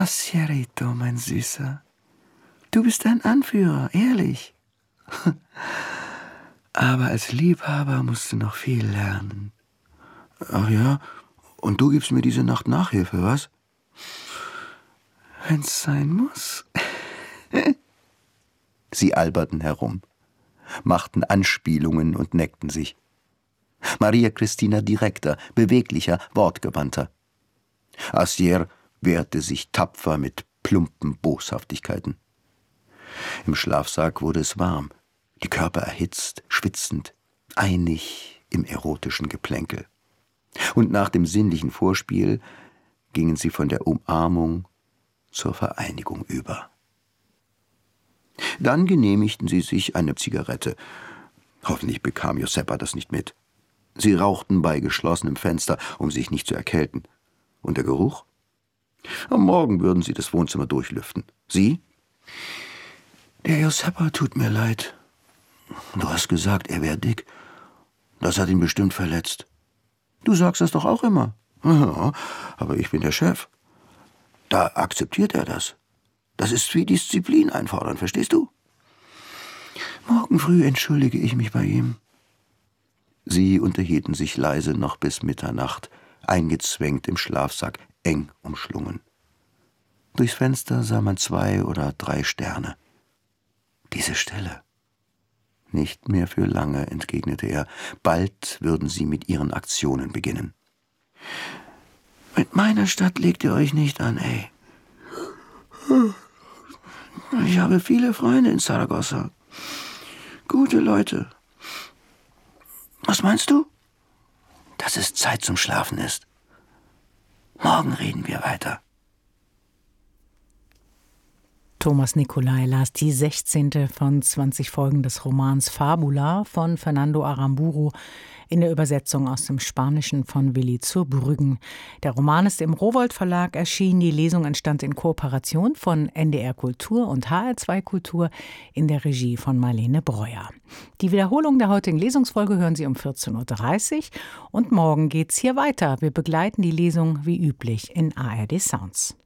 Sierrito, mein Süßer. Du bist ein Anführer, ehrlich. Aber als Liebhaber musst du noch viel lernen. Ach ja? Und du gibst mir diese Nacht Nachhilfe, was? Wenn's sein muss. Sie alberten herum, machten Anspielungen und neckten sich. Maria Christina direkter, beweglicher, wortgewandter. Astier wehrte sich tapfer mit plumpen Boshaftigkeiten. Im Schlafsack wurde es warm, die Körper erhitzt, schwitzend, einig im erotischen Geplänkel. Und nach dem sinnlichen Vorspiel gingen sie von der Umarmung zur Vereinigung über. Dann genehmigten sie sich eine Zigarette. Hoffentlich bekam Joseppa das nicht mit. Sie rauchten bei geschlossenem Fenster, um sich nicht zu erkälten. Und der Geruch? Am Morgen würden sie das Wohnzimmer durchlüften. Sie? Der Joseppa tut mir leid. Du hast gesagt, er wäre dick. Das hat ihn bestimmt verletzt. Du sagst das doch auch immer. Ja, aber ich bin der Chef. Da akzeptiert er das. Das ist wie Disziplin einfordern, verstehst du? Morgen früh entschuldige ich mich bei ihm. Sie unterhielten sich leise noch bis Mitternacht, eingezwängt im Schlafsack, eng umschlungen. Durchs Fenster sah man 2 oder 3 Sterne. Diese Stille. Nicht mehr für lange, entgegnete er. Bald würden sie mit ihren Aktionen beginnen. Mit meiner Stadt legt ihr euch nicht an, ey. Ich habe viele Freunde in Saragossa. Gute Leute. Was meinst du? Dass es Zeit zum Schlafen ist. Morgen reden wir weiter. Thomas Nicolai las die 16. von 20 Folgen des Romans Fabula von Fernando Aramburu in der Übersetzung aus dem Spanischen von Willi zur Brüggen. Der Roman ist im Rowohlt Verlag erschienen. Die Lesung entstand in Kooperation von NDR Kultur und HR2 Kultur in der Regie von Marlene Breuer. Die Wiederholung der heutigen Lesungsfolge hören Sie um 14.30 Uhr und morgen geht's hier weiter. Wir begleiten die Lesung wie üblich in ARD Sounds.